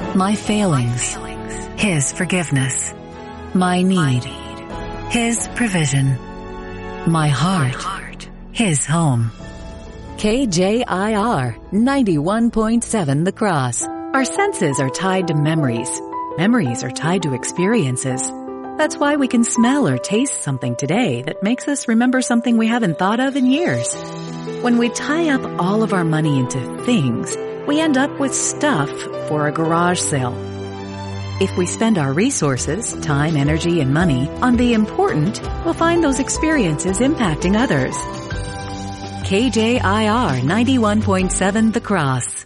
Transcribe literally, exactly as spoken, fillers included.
My failings, His forgiveness. My need, His provision. My heart, His home. K J I R ninety-one point seven The Cross. Our senses are tied to memories. Memories are tied to experiences. That's why we can smell or taste something today that makes us remember something we haven't thought of in years. When we tie up all of our money into things, we end up with stuff for a garage sale. If we spend our resources, time, energy, and money on the important, we'll find those experiences impacting others. K J I R ninety-one point seven The Cross.